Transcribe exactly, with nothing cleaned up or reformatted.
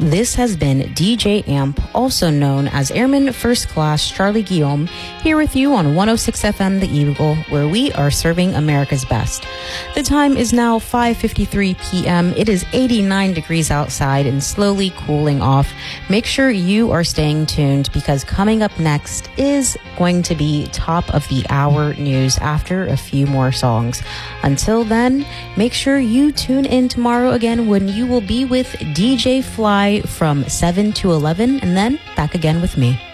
This has been D J Amp, also known as Airman First Class Charlie Guillaume, here with you on one oh six F M The Eagle, where we are serving America's best. The time is now five fifty-three p.m. It is eighty-nine degrees outside and slowly cooling off. Make sure you are staying tuned because coming up next is going to be top of the hour news after a few more songs. Until then, make sure you tune in tomorrow again when you will be with D J Fly from seven to eleven, and then back again with me.